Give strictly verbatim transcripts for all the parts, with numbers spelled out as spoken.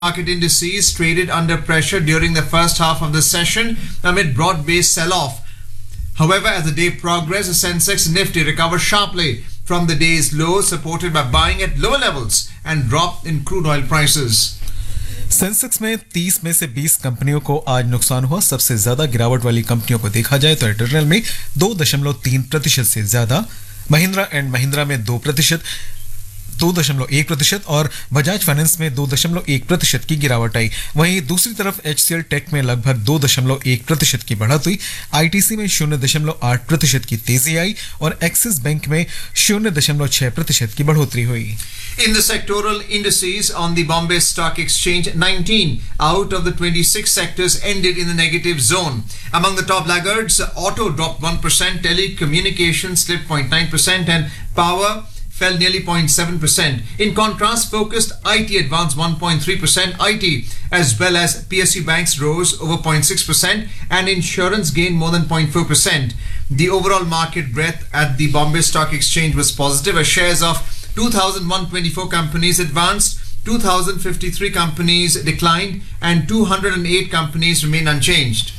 Market indices traded under pressure during the first half of the session amid broad-based sell-off. However, as the day progressed, the Sensex Nifty recovered sharply from the day's low, supported by buying at lower levels and drop in crude oil prices. Sensex में तीस में से बीस कंपनियों को आज नुकसान हुआ। सबसे ज्यादा गिरावट वाली कंपनियों को देखा जाए तो एयरटेल में दो दशमलव तीन प्रतिशत से ज्यादा, महिंद्रा एंड महिंद्रा में दो प्रतिशत दो दशमलव एक प्रतिशत और बजाज फाइनेंस में दो दशमलव एक प्रतिशत की गिरावट आई। वहीं दूसरी तरफ एचसीएल टेक में लगभग दो दशमलव एक प्रतिशत की बढ़त हुई। आईटीसी में शून्य दशमलव आठ प्रतिशत की तेजी आई और एक्सिस बैंक में शून्य दशमलव छह प्रतिशत की बढ़ोतरी हुई। In the sectoral indices on the Bombay Stock Exchange, nineteen out of the twenty-six sectors ended in the negative zone. Among the top laggards, auto dropped one percent, telecommunications slipped zero point nine percent and power fell nearly zero point seven percent. In contrast, focused I T advanced one point three percent. I T as well as P S U banks rose over zero point six percent and insurance gained more than zero point four percent. The overall market breadth at the Bombay Stock Exchange was positive as shares of two thousand one hundred twenty-four companies advanced, two thousand fifty-three companies declined and two hundred eight companies remain unchanged.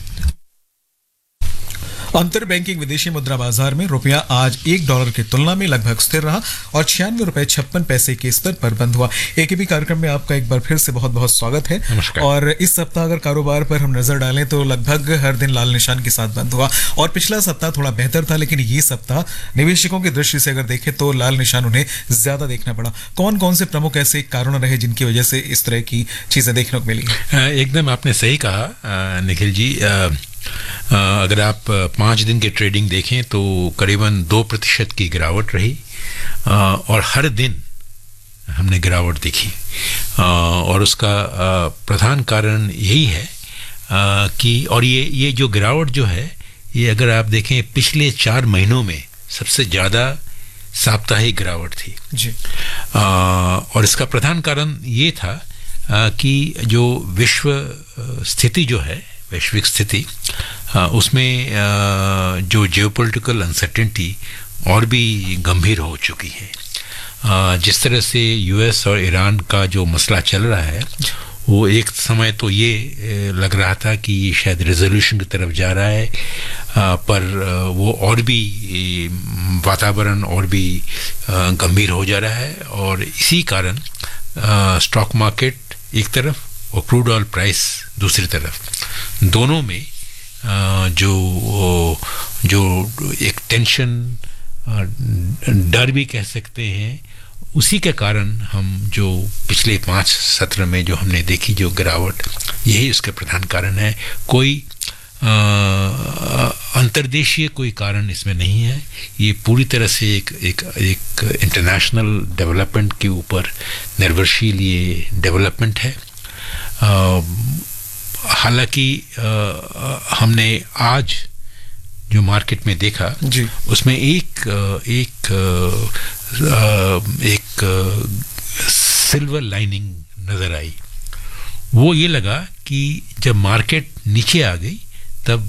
अंतर banking विदेशी मुद्रा बाजार में रुपया आज एक dollar की तुलना में लगभग स्थिर रहा और छियानवे रुपए छप्पन पैसे के स्तर पर बंद हुआ। एकेबी कार्यक्रम में आपका एक बार फिर से बहुत बहुत स्वागत है। और इस सप्ताह अगर कारोबार पर हम नजर डालें तो लगभग हर दिन लाल निशान के साथ बंद हुआ और पिछला सप्ताह थोड़ा बेहतर था, लेकिन ये सप्ताह निवेशकों की दृष्टि से अगर देखें तो लाल निशान उन्हें ज्यादा देखना पड़ा। कौन कौन से प्रमुख ऐसे कारण रहे जिनकी वजह से इस तरह की चीजें देखने को मिली? एकदम आपने सही कहा निखिल जी। अगर आप पाँच दिन के ट्रेडिंग देखें तो करीबन दो प्रतिशत की गिरावट रही और हर दिन हमने गिरावट देखी और उसका प्रधान कारण यही है कि और ये ये जो गिरावट जो है ये अगर आप देखें पिछले चार महीनों में सबसे ज़्यादा साप्ताहिक गिरावट थी जी। और इसका प्रधान कारण ये था कि जो विश्व स्थिति जो है वैश्विक स्थिति उसमें जो जियोपॉलिटिकल अनसर्टेनिटी और भी गंभीर हो चुकी है। जिस तरह से यूएस और ईरान का जो मसला चल रहा है वो एक समय तो ये लग रहा था कि शायद रेजोल्यूशन की तरफ जा रहा है, पर वो और भी वातावरण और भी गंभीर हो जा रहा है और इसी कारण स्टॉक मार्केट एक तरफ और क्रूड ऑयल प्राइस दूसरी तरफ, दोनों में जो जो एक टेंशन, डर भी कह सकते हैं, उसी के कारण हम जो पिछले पाँच सत्र में जो हमने देखी जो गिरावट, यही उसके प्रधान कारण है। कोई अंतर्देशीय कोई कारण इसमें नहीं है। ये पूरी तरह से एक एक एक इंटरनेशनल डेवलपमेंट के ऊपर निर्भरशील ये डेवलपमेंट है। हालांकि हमने आज जो मार्केट में देखा जी, उसमें एक एक एक सिल्वर लाइनिंग नजर आई। वो ये लगा कि जब मार्केट नीचे आ गई तब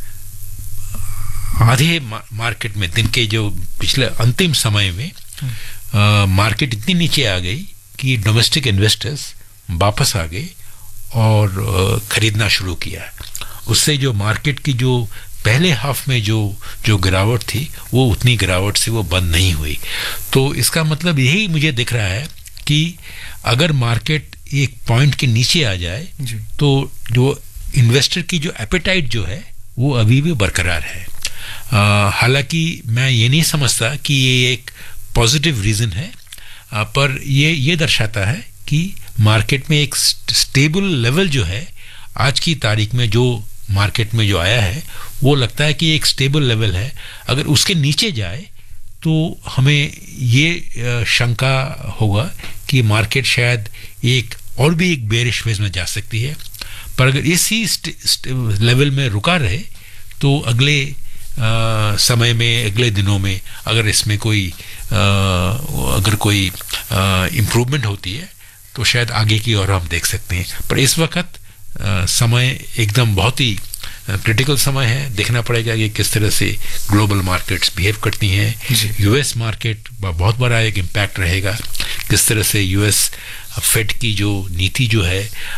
आधे मार्केट में दिन के जो पिछले अंतिम समय में आ, मार्केट इतनी नीचे आ गई कि डोमेस्टिक इन्वेस्टर्स वापस आ गए और खरीदना शुरू किया। उससे जो मार्केट की जो पहले हाफ में जो जो गिरावट थी वो उतनी गिरावट से वो बंद नहीं हुई। तो इसका मतलब यही मुझे दिख रहा है कि अगर मार्केट एक पॉइंट के नीचे आ जाए तो जो इन्वेस्टर की जो एपेटाइट जो है वो अभी भी बरकरार है। हालांकि मैं ये नहीं समझता कि ये एक पॉजिटिव रीज़न है, आ, पर ये ये दर्शाता है कि मार्केट में एक स्टेबल लेवल जो है आज की तारीख में जो मार्केट में जो आया है वो लगता है कि एक स्टेबल लेवल है। अगर उसके नीचे जाए तो हमें ये शंका होगा कि मार्केट शायद एक और भी एक बेरिश फेज में जा सकती है। पर अगर इसी लेवल में रुका रहे तो अगले आ, समय में अगले दिनों में अगर इसमें कोई आ, अगर कोई इम्प्रूवमेंट होती है तो शायद आगे की ओर हम देख सकते हैं। पर इस वक्त समय एकदम बहुत ही क्रिटिकल समय है। देखना पड़ेगा कि किस तरह से ग्लोबल मार्केट्स बिहेव करती हैं। यूएस मार्केट बहुत बड़ा एक इम्पैक्ट रहेगा, किस तरह से यूएस फेड की जो नीति जो है